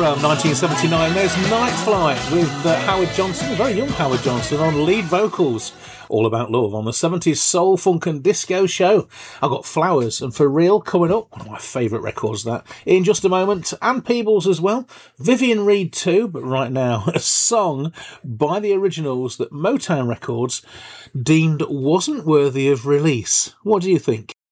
from 1979. There's Night Flight with Howard Johnson, a very young Howard Johnson, on lead vocals. All About Love on the 70s soul, funk and disco show. I've got Flowers and For Real coming up. One of my favourite records, that. In just a moment. And Peebles as well. Vivian Reed too. But right now, a song by the Originals that Motown Records deemed wasn't worthy of release. What do you think?